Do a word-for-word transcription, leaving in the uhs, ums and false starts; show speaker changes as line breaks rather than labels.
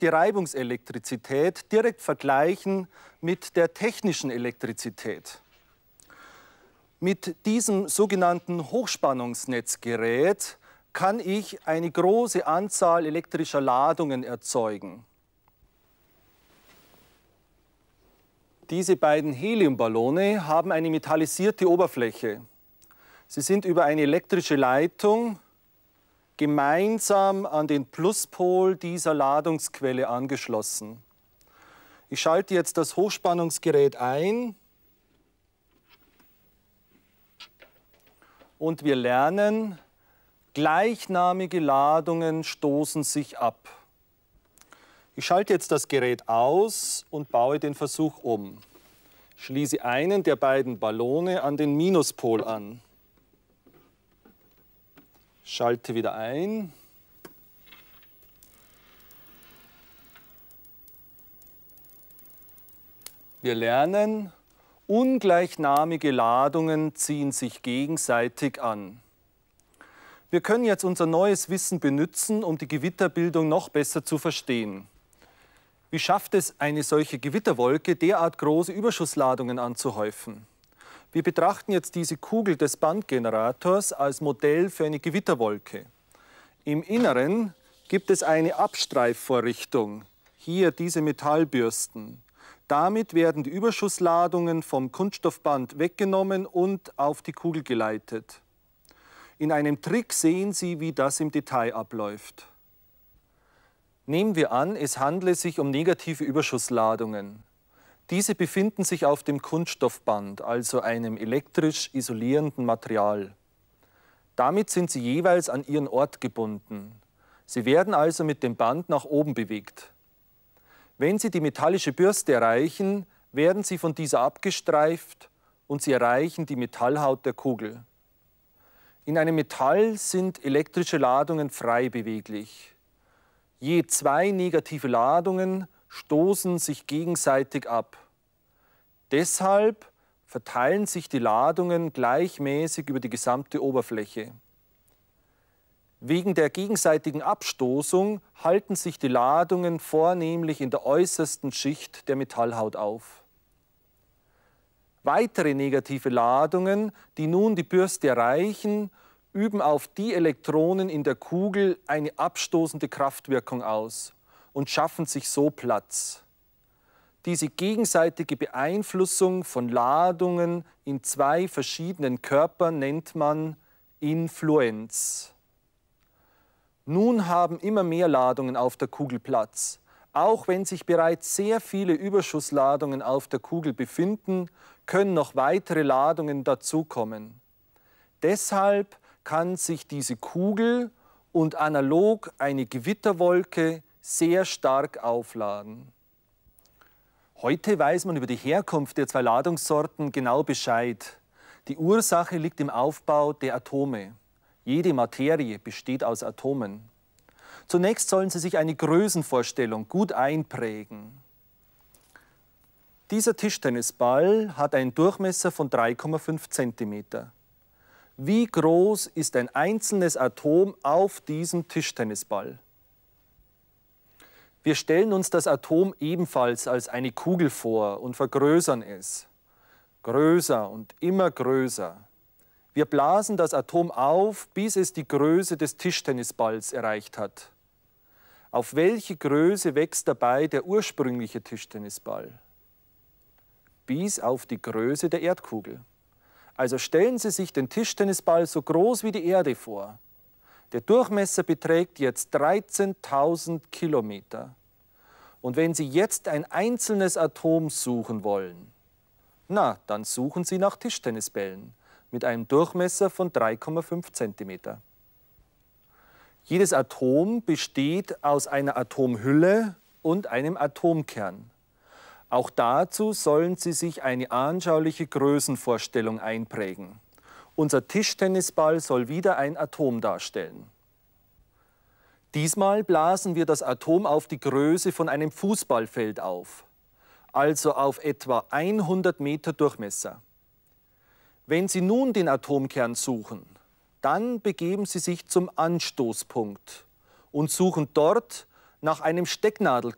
die Reibungselektrizität direkt vergleichen mit der technischen Elektrizität. Mit diesem sogenannten Hochspannungsnetzgerät kann ich eine große Anzahl elektrischer Ladungen erzeugen. Diese beiden Heliumballone haben eine metallisierte Oberfläche. Sie sind über eine elektrische Leitung gemeinsam an den Pluspol dieser Ladungsquelle angeschlossen. Ich schalte jetzt das Hochspannungsgerät ein und wir lernen, gleichnamige Ladungen stoßen sich ab. Ich schalte jetzt das Gerät aus und baue den Versuch um. Schließe einen der beiden Ballone an den Minuspol an. Schalte wieder ein. Wir lernen, ungleichnamige Ladungen ziehen sich gegenseitig an. Wir können jetzt unser neues Wissen benutzen, um die Gewitterbildung noch besser zu verstehen. Wie schafft es eine solche Gewitterwolke, derart große Überschussladungen anzuhäufen? Wir betrachten jetzt diese Kugel des Bandgenerators als Modell für eine Gewitterwolke. Im Inneren gibt es eine Abstreifvorrichtung, hier diese Metallbürsten. Damit werden die Überschussladungen vom Kunststoffband weggenommen und auf die Kugel geleitet. In einem Trick sehen Sie, wie das im Detail abläuft. Nehmen wir an, es handle sich um negative Überschussladungen. Diese befinden sich auf dem Kunststoffband, also einem elektrisch isolierenden Material. Damit sind sie jeweils an ihren Ort gebunden. Sie werden also mit dem Band nach oben bewegt. Wenn Sie die metallische Bürste erreichen, werden sie von dieser abgestreift und Sie erreichen die Metallhaut der Kugel. In einem Metall sind elektrische Ladungen frei beweglich. Je zwei negative Ladungen stoßen sich gegenseitig ab. Deshalb verteilen sich die Ladungen gleichmäßig über die gesamte Oberfläche. Wegen der gegenseitigen Abstoßung halten sich die Ladungen vornehmlich in der äußersten Schicht der Metallhaut auf. Weitere negative Ladungen, die nun die Bürste erreichen, üben auf die Elektronen in der Kugel eine abstoßende Kraftwirkung aus und schaffen sich so Platz. Diese gegenseitige Beeinflussung von Ladungen in zwei verschiedenen Körpern nennt man Influenz. Nun haben immer mehr Ladungen auf der Kugel Platz. Auch wenn sich bereits sehr viele Überschussladungen auf der Kugel befinden, können noch weitere Ladungen dazukommen. Deshalb kann sich diese Kugel und analog eine Gewitterwolke sehr stark aufladen. Heute weiß man über die Herkunft der zwei Ladungssorten genau Bescheid. Die Ursache liegt im Aufbau der Atome. Jede Materie besteht aus Atomen. Zunächst sollen Sie sich eine Größenvorstellung gut einprägen. Dieser Tischtennisball hat einen Durchmesser von drei Komma fünf Zentimeter. Wie groß ist ein einzelnes Atom auf diesem Tischtennisball? Wir stellen uns das Atom ebenfalls als eine Kugel vor und vergrößern es. Größer und immer größer. Wir blasen das Atom auf, bis es die Größe des Tischtennisballs erreicht hat. Auf welche Größe wächst dabei der ursprüngliche Tischtennisball? Bis auf die Größe der Erdkugel. Also stellen Sie sich den Tischtennisball so groß wie die Erde vor. Der Durchmesser beträgt jetzt dreizehntausend Kilometer. Und wenn Sie jetzt ein einzelnes Atom suchen wollen, na, dann suchen Sie nach Tischtennisbällen mit einem Durchmesser von drei Komma fünf Zentimeter. Jedes Atom besteht aus einer Atomhülle und einem Atomkern. Auch dazu sollen Sie sich eine anschauliche Größenvorstellung einprägen. Unser Tischtennisball soll wieder ein Atom darstellen. Diesmal blasen wir das Atom auf die Größe von einem Fußballfeld auf, also auf etwa hundert Meter Durchmesser. Wenn Sie nun den Atomkern suchen, dann begeben Sie sich zum Anstoßpunkt und suchen dort nach einem Stecknadelkontaktpunkt.